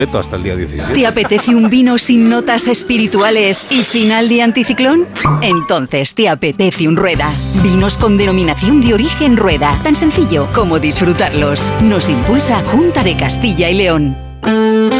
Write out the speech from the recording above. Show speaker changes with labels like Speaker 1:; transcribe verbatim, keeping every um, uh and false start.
Speaker 1: hasta el día diecisiete.
Speaker 2: ¿Te apetece un vino sin notas espirituales y final de anticiclón? Entonces te apetece un Rueda. Vinos con denominación de origen Rueda. Tan sencillo como disfrutarlos. Nos impulsa Junta de Castilla y León.